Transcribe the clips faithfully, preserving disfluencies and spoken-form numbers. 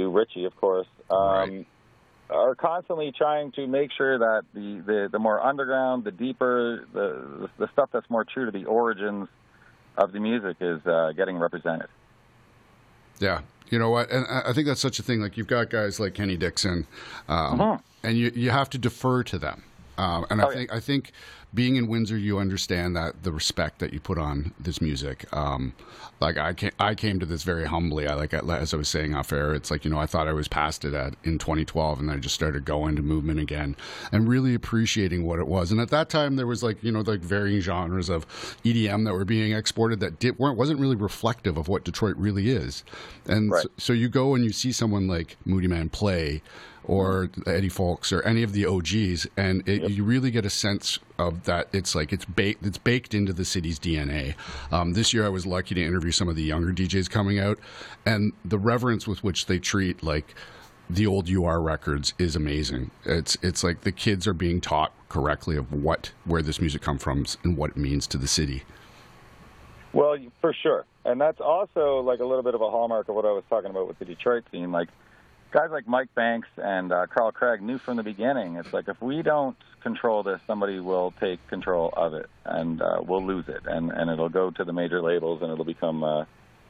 to Richie, of course, um, right. are constantly trying to make sure that the, the, the more underground, the deeper, the the stuff that's more true to the origins of the music is uh, getting represented. Yeah. You know what? And I think that's such a thing. Like, you've got guys like Kenny Dixon, um, uh-huh. and you you have to defer to them. Um, and I oh, think yeah. I think being in Windsor, you understand that the respect that you put on this music. Um, like I came, I came to this very humbly. I like as I was saying off air. It's like, you know, I thought I was past it at in twenty twelve, and then I just started going to movement again and really appreciating what it was. And at that time, there was like, you know, like varying genres of E D M that were being exported that did, weren't wasn't really reflective of what Detroit really is. And right. so, so you go and you see someone like Moody Man play, or Eddie Fowlkes, or any of the O Gs, and it, yep. you really get a sense of that. It's like it's baked, it's baked into the city's D N A. Um, this year, I was lucky to interview some of the younger D Js coming out, and the reverence with which they treat like the old U R records is amazing. It's it's like the kids are being taught correctly of what where this music comes from and what it means to the city. Well, for sure, and that's also like a little bit of a hallmark of what I was talking about with the Detroit scene, like. Guys like Mike Banks and uh, Carl Craig knew from the beginning, it's like if we don't control this, somebody will take control of it, and uh, we'll lose it, and, and it'll go to the major labels, and it'll become uh,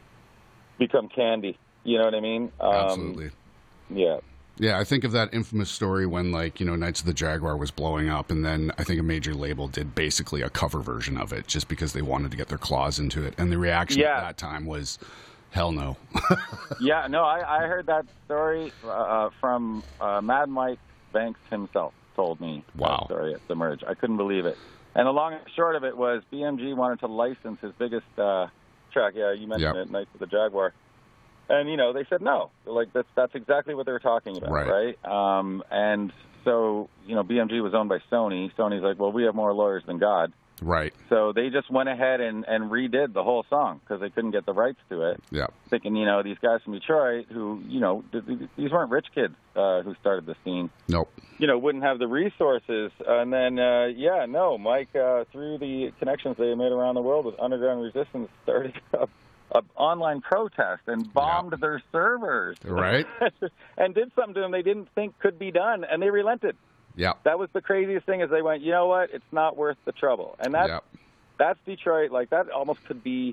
become candy. You know what I mean? Um, Absolutely. Yeah. Yeah, I think of that infamous story when, like, you know, Knights of the Jaguar was blowing up, and then I think a major label did basically a cover version of it just because they wanted to get their claws into it, and the reaction yeah. at that time was... Hell no. yeah, no, I, I heard that story uh, from uh, Mad Mike Banks himself told me wow. that story at the Merge. I couldn't believe it. And the long and short of it was B M G wanted to license his biggest uh, track. Yeah, you mentioned yep. it, Knights of the Jaguar. And, you know, they said no. Like, that's, that's exactly what they were talking about, right? right? Um, and so, you know, B M G was owned by Sony. Sony's like, well, we have more lawyers than God. Right. So they just went ahead and, and redid the whole song because they couldn't get the rights to it. Yeah. Thinking, you know, these guys from Detroit who, you know, th- th- these weren't rich kids uh, who started the scene. Nope. You know, wouldn't have the resources. And then, uh, yeah, no, Mike, uh, through the connections they made around the world with Underground Resistance, started a, a online protest and bombed yeah. their servers. Right. and did something to them they didn't think could be done, and they relented. Yeah, that was the craziest thing is they went, you know what, it's not worth the trouble. And that's, yep. that's Detroit. Like, that almost could be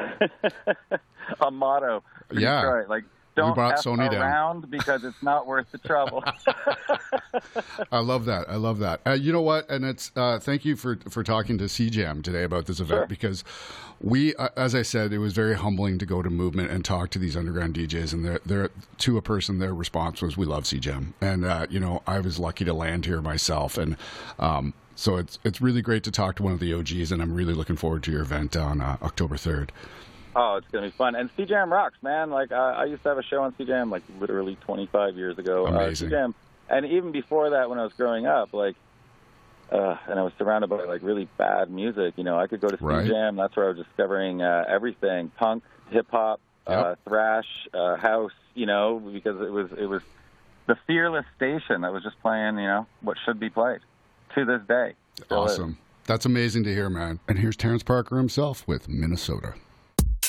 a motto for yeah. Detroit. Like, don't brought F Sony around down. because it's not worth the trouble. I love that. I love that. Uh, you know what? And it's uh, thank you for, for talking to C Jam today about this event, sure. because we, uh, as I said, it was very humbling to go to Movement and talk to these underground D Js, and they're, they're to a person, their response was, "We love C Jam," and uh, you know, I was lucky to land here myself, and um, so it's it's really great to talk to one of the O Gs, and I'm really looking forward to your event on uh, October third. Oh, it's going to be fun. And C Jam rocks, man. Like, I, I used to have a show on C Jam, like, literally twenty-five years ago. Amazing. Uh, C Jam. And even before that, when I was growing up, like, uh, and I was surrounded by, like, really bad music, you know, I could go to C right. Jam. That's where I was discovering uh, everything. Punk, hip-hop, yep. uh, thrash, uh, house, you know, because it was it was the fearless station that was just playing, you know, what should be played to this day. Still awesome. Is. That's amazing to hear, man. And here's Terrence Parker himself with Minnesota.